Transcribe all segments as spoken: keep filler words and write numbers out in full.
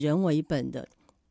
人为本的。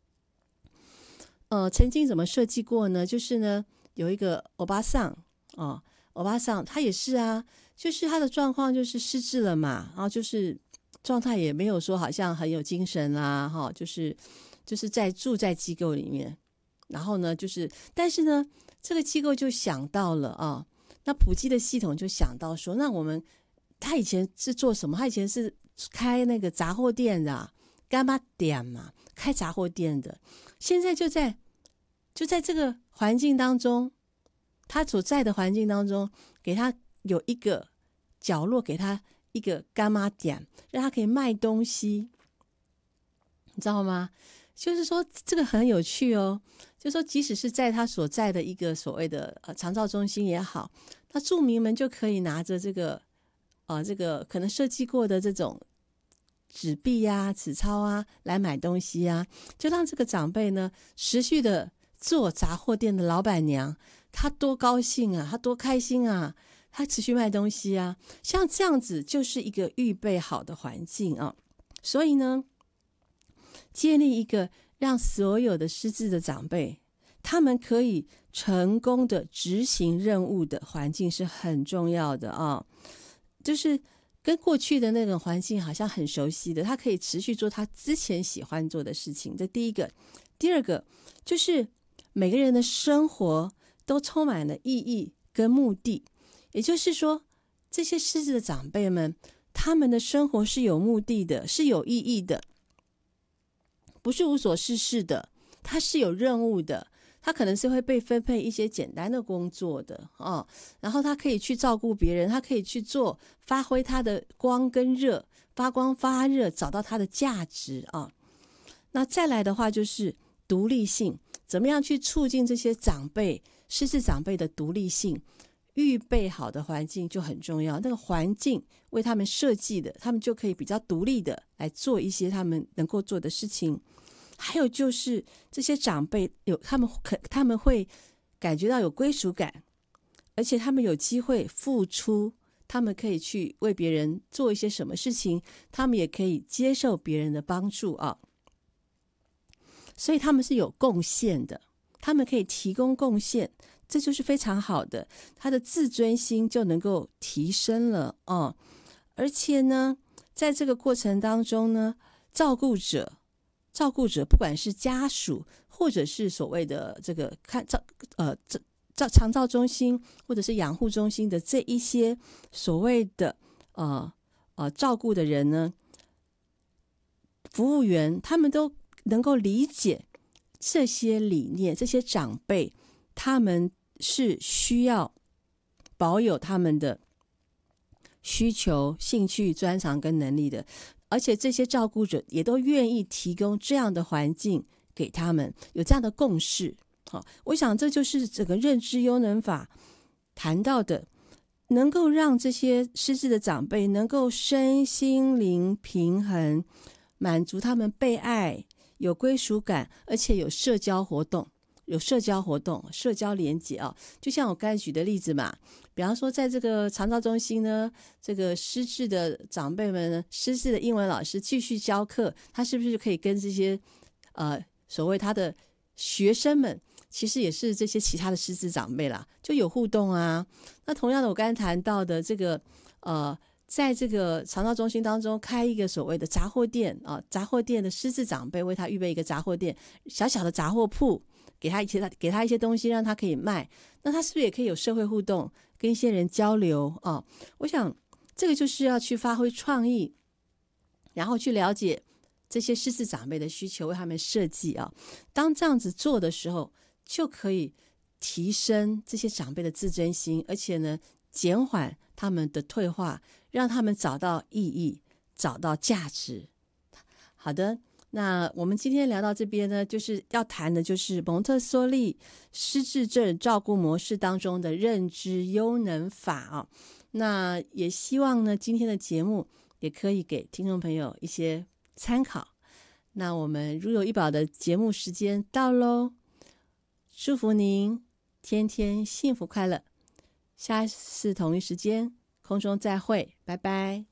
呃，曾经怎么设计过呢？就是呢，有一个欧巴桑哦，欧巴桑他也是啊，就是他的状况就是失智了嘛，然后就是状态也没有说好像很有精神啦，哈、哦，就是就是在住在机构里面，然后呢，就是但是呢，这个机构就想到了啊，那普济的系统就想到说，那我们他以前是做什么？他以前是开那个杂货店的、啊，干妈店嘛，开杂货店的。现在就在就在这个环境当中，他所在的环境当中，给他有一个角落，给他一个干妈店，让他可以卖东西，你知道吗？就是说这个很有趣哦。就是说即使是在他所在的一个所谓的呃长照中心也好，那住民们就可以拿着这个呃这个可能设计过的这种纸币啊、纸钞啊来买东西啊，就让这个长辈呢持续的做杂货店的老板娘，她多高兴啊，她多开心啊，她持续卖东西啊，像这样子就是一个预备好的环境啊。所以呢，建立一个让所有的失智的长辈他们可以成功的执行任务的环境是很重要的啊，就是跟过去的那个环境好像很熟悉的，他可以持续做他之前喜欢做的事情，这第一个。第二个就是每个人的生活都充满了意义跟目的，也就是说这些失智的长辈们他们的生活是有目的的，是有意义的，不是无所事事的，他是有任务的，他可能是会被分配一些简单的工作的、哦、然后他可以去照顾别人，他可以去做，发挥他的光跟热，发光发热，找到他的价值啊、哦。那再来的话就是独立性，怎么样去促进这些长辈失智长辈的独立性，预备好的环境就很重要，那个环境为他们设计的，他们就可以比较独立的来做一些他们能够做的事情。还有就是这些长辈有他们可他们会感觉到有归属感，而且他们有机会付出，他们可以去为别人做一些什么事情，他们也可以接受别人的帮助啊，所以他们是有贡献的，他们可以提供贡献，这就是非常好的，他的自尊心就能够提升了啊。而且呢，在这个过程当中呢，照顾者照顾者不管是家属或者是所谓的这个看照呃照长照中心或者是养护中心的这一些所谓的呃呃照顾的人呢，服务员他们都能够理解这些理念，这些长辈他们是需要保有他们的需求、兴趣、专长跟能力的，而且这些照顾者也都愿意提供这样的环境给他们，有这样的共识。好，我想这就是整个认知优能法谈到的，能够让这些失智的长辈能够身心灵平衡，满足他们被爱、有归属感，而且有社交活动。有社交活动、社交连结啊，就像我刚才举的例子嘛，比方说在这个长照中心呢，这个失智的长辈们呢，失智的英文老师继续教课，他是不是可以跟这些呃所谓他的学生们，其实也是这些其他的失智长辈啦，就有互动啊。那同样的，我刚才谈到的这个呃。在这个长照中心当中开一个所谓的杂货店啊，杂货店的失智长辈为他预备一个杂货店，小小的杂货铺，给他一些给他一些东西让他可以卖，那他是不是也可以有社会互动，跟一些人交流啊？我想这个就是要去发挥创意，然后去了解这些失智长辈的需求，为他们设计啊。当这样子做的时候，就可以提升这些长辈的自尊心，而且呢，减缓他们的退化，让他们找到意义，找到价值。好的，那我们今天聊到这边呢，就是要谈的就是蒙特梭利失智症照顾模式当中的认知优能法啊。那也希望呢，今天的节目也可以给听众朋友一些参考。那我们如有一宝的节目时间到咯，祝福您天天幸福快乐，下次同一时间空中再会，拜拜。